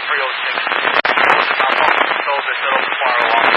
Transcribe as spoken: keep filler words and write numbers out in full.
three oh six. I'm not so this little far along.